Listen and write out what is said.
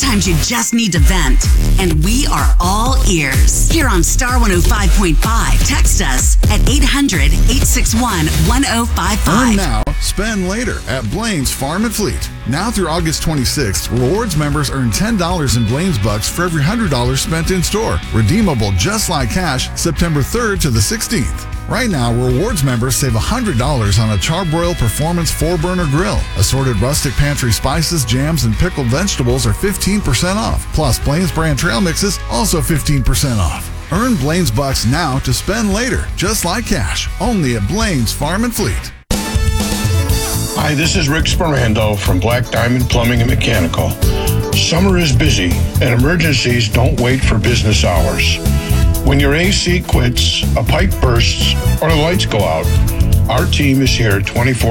Sometimes you just need to vent, and we are all ears. Here on Star 105.5, text us at 800-861-1055. Earn now, spend later at Blaine's Farm and Fleet. Now through August 26th, rewards members earn $10 in Blaine's Bucks for every $100 spent in store. Redeemable just like cash, September 3rd to the 16th. Right now, rewards members save $100 on a Charbroil Performance 4-burner grill. Assorted rustic pantry spices, jams, and pickled vegetables are 15% off. Plus, Blaine's brand trail mixes also 15% off. Earn Blaine's Bucks now to spend later, just like cash. Only at Blaine's Farm and Fleet. Hi, this is Rick Sperando from Black Diamond Plumbing and Mechanical. Summer is busy, and emergencies don't wait for business hours. When your AC quits, a pipe bursts, or the lights go out, our team is here 24